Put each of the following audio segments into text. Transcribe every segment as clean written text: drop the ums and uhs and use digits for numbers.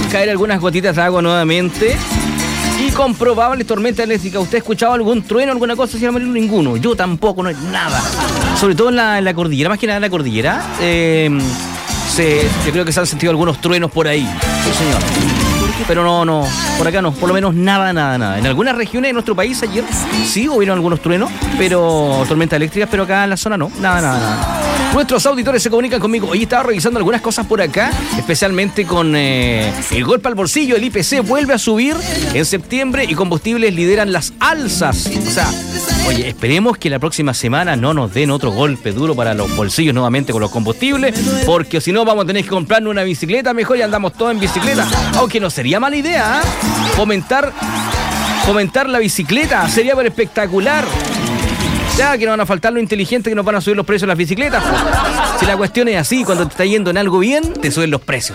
caer algunas gotitas de agua nuevamente. Y con probables tormentas eléctricas. ¿Usted ha escuchado algún trueno, alguna cosa, señor Marino? Ninguno. Yo tampoco, no es nada. Sobre todo en la cordillera, más que nada en la cordillera. Yo creo que se han sentido algunos truenos por ahí. Sí, señor. Pero no, por acá no, por lo menos nada. En algunas regiones de nuestro país ayer sí hubieron algunos truenos, pero tormentas eléctricas, pero acá en la zona no, nada. Nuestros auditores se comunican conmigo. Hoy estaba revisando algunas cosas por acá, especialmente con el golpe al bolsillo. El IPC vuelve a subir en septiembre y combustibles lideran las alzas. O sea, oye, esperemos que la próxima semana no nos den otro golpe duro para los bolsillos nuevamente con los combustibles, porque si no vamos a tener que comprarnos una bicicleta mejor y andamos todos en bicicleta. Aunque no sería mala idea, ¿eh? Fomentar la bicicleta sería espectacular. Ya que no van a faltar lo inteligente que nos van a subir los precios de las bicicletas. Si la cuestión es así, cuando te está yendo en algo bien, te suben los precios.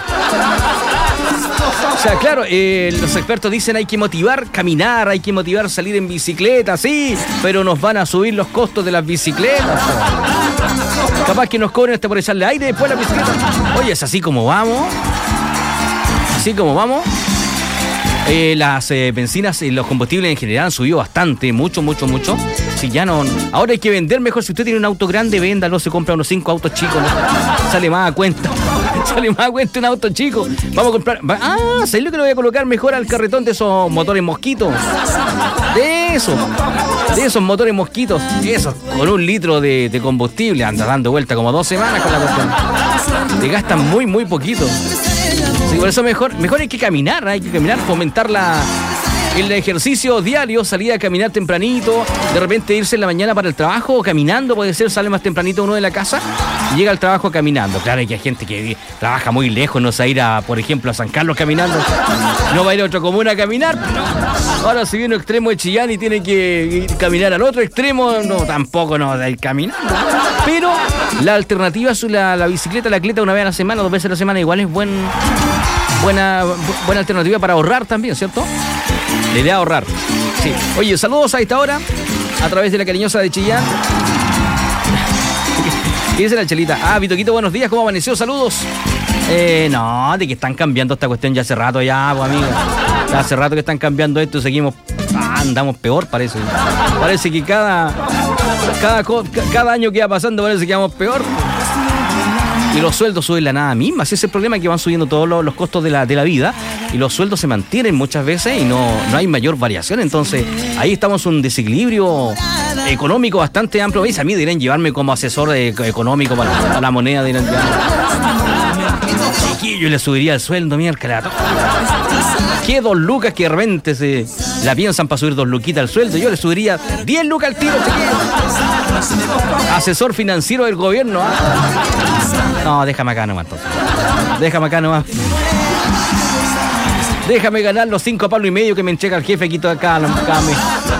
O sea, claro, los expertos dicen hay que motivar caminar, hay que motivar salir en bicicleta, sí, pero nos van a subir los costos de las bicicletas. Capaz que nos cobren hasta por echarle aire después a la bicicleta. Oye, es así como vamos. Las bencinas y los combustibles en general han subido bastante, mucho. Si ya no. Ahora hay que vender mejor. Si usted tiene un auto grande, véndalo, se compra unos 5 autos chicos, ¿no? Sale más a cuenta. Un auto chico. Vamos a comprar. ¿Sabes lo que le voy a colocar mejor al carretón de esos motores mosquitos? De esos motores mosquitos. Esos, con 1 litro de combustible, anda dando vuelta como 2 semanas con la cuestión. Te gastan muy poquito. Sí, por eso mejor hay que caminar, fomentar el ejercicio diario, salir a caminar tempranito, de repente irse en la mañana para el trabajo o caminando, puede ser, sale más tempranito uno de la casa y llega al trabajo caminando. Claro, hay gente que trabaja muy lejos, no se va a ir por ejemplo, a San Carlos caminando, no va a ir a otra comuna a caminar. Ahora si viene un extremo de Chillán y tiene que ir caminar al otro extremo, tampoco de ir caminando. Pero la alternativa es la bicicleta, la atleta 1 vez a la semana, 2 veces a la semana, igual es buena alternativa para ahorrar también, ¿cierto? La idea de ahorrar. Sí. Oye, saludos a esta hora a través de la cariñosa de Chillán. ¿Qué dice la Chelita? Vitoquito, buenos días, ¿cómo amaneció? Saludos. De que están cambiando esta cuestión ya hace rato pues amigo. Ya hace rato que están cambiando esto y seguimos. Andamos peor, parece. Parece que cada año que va pasando parece que vamos peor. Y los sueldos suben la nada misma. Ese es el problema, que van subiendo todos los costos de la vida y los sueldos se mantienen muchas veces y no hay mayor variación. Entonces, ahí estamos en un desequilibrio económico bastante amplio. ¿Veis? A mí deberían llevarme como asesor económico para la moneda. Chiquillo, le subiría el sueldo, miércoles. ¿Qué 2 lucas que de repente se la piensan para subir 2 luquitas al sueldo? Yo le subiría 10 lucas al tiro, chiquillo. Asesor financiero del gobierno, No, déjame acá nomás, entonces. Déjame ganar los 5 palos y medio que me entrega el jefe aquí todo acá mes.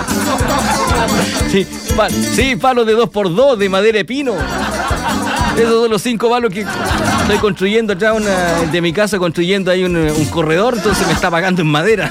Sí, palos de 2x2 de madera de pino. Esos son los 5 palos que estoy construyendo atrás de mi casa, construyendo ahí un corredor, entonces me está pagando en madera.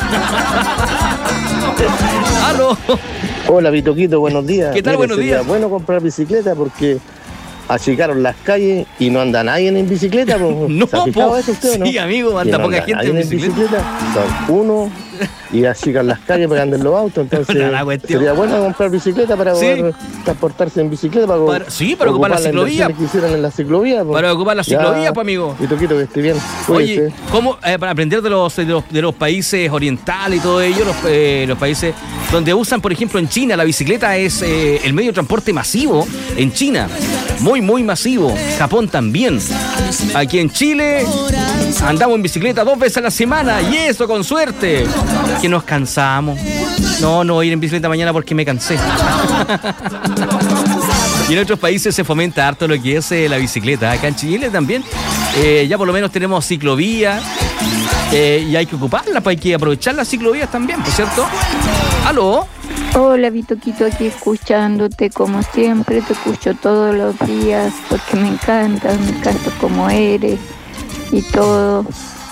¡Aló! Hola, Vitoquito, buenos días. ¿Qué tal? Buenos días. Bueno comprar bicicleta porque achicaron las calles y no anda nadie en bicicleta. No, ¿Se ha fijado eso usted, no? Sí, amigo, anda poca gente en bicicleta. Son uno y achican las calles para que anden los autos. Entonces sería bueno comprar bicicleta para poder transportarse en bicicleta. Para ocupar la ciclovía. Que hicieron en la ciclovía. Para ocupar la ciclovía, amigo. Vitoquito, que esté bien. Oye, ¿cómo para aprender de los países orientales y todo ello, los países donde usan, por ejemplo, en China, la bicicleta es el medio de transporte masivo en China? Muy masivo. Japón también. Aquí en Chile andamos en bicicleta 2 veces a la semana y eso con suerte. Que nos cansamos. No voy a ir en bicicleta mañana porque me cansé. Y en otros países se fomenta harto lo que es la bicicleta. Acá en Chile también ya por lo menos tenemos ciclovías y hay que ocuparlas, pues hay que aprovechar las ciclovías también, ¿por cierto? ¿Aló? Hola, Vitoquito, aquí escuchándote como siempre, te escucho todos los días porque me encanta cómo eres y todo.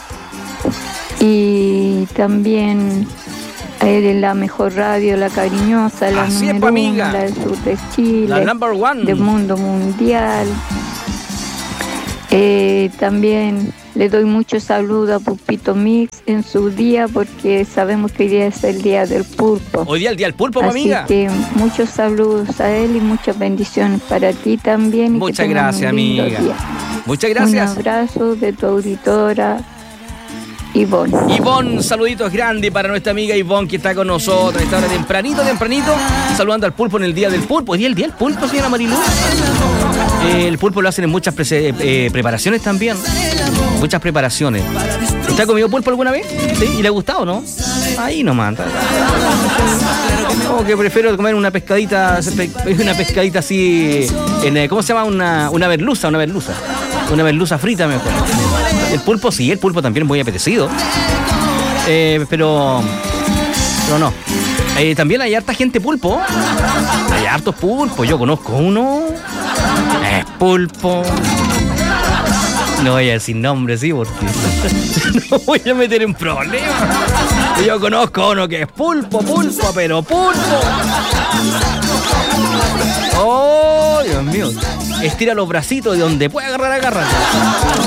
Y también eres la mejor radio, la cariñosa, la número 1, la del sur de Chile, la #1 del mundo mundial. También Le doy muchos saludos a Pulpito Mix en su día, porque sabemos que hoy día es el día del pulpo. Hoy día el día del pulpo, amiga. Así que muchos saludos a él y muchas bendiciones para ti también. Muchas gracias, amiga. Muchas gracias. Un abrazo de tu auditora Ivonne. Ivonne, saluditos grandes para nuestra amiga Ivonne, que está con nosotros. Está ahora tempranito, saludando al pulpo en el día del pulpo. ¿Hoy día el día del pulpo, señora Marilu? El pulpo lo hacen en muchas preparaciones también. Muchas preparaciones. ¿Usted ha comido pulpo alguna vez? ¿Sí? ¿Y le ha gustado, no? Ahí nomás. Como que prefiero comer una pescadita así, ¿cómo se llama? Una merluza. Una merluza frita mejor. El pulpo sí, el pulpo también muy apetecido. Pero no. También hay harta gente pulpo. Hay hartos pulpos. Yo conozco uno. Es pulpo. No voy a decir nombre, sí, porque no voy a meter en problemas. Yo conozco uno que es pulpo, pero pulpo. Oh, Dios mío. Estira los bracitos de donde pueda agarrar.